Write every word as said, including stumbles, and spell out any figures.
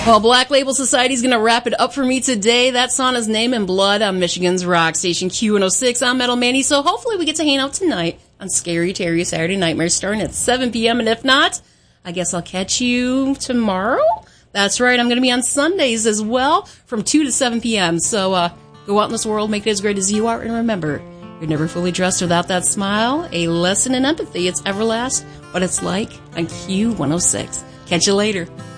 Well, Black Label Society's going to wrap it up for me today. That song is Name and Blood on Michigan's Rock Station Q one oh six. I'm Metal Manny, so hopefully we get to hang out tonight on Scary Terry Saturday Nightmare starting at seven p.m. And if not, I guess I'll catch you tomorrow. That's right, I'm going to be on Sundays as well from two to seven p.m. So uh, go out in this world, make it as great as you are, and remember, you're never fully dressed without that smile. A lesson in empathy. It's everlast, what it's like on Q one oh six. Catch you later.